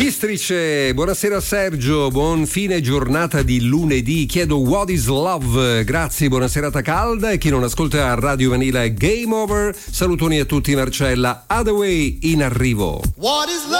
Istrice, buonasera Sergio, buon fine giornata di lunedì. Chiedo What is Love? Grazie, buona serata calda. E chi non ascolta Radio Vanilla Game Over. Salutoni a tutti, Marcella Hathaway in arrivo. What is love?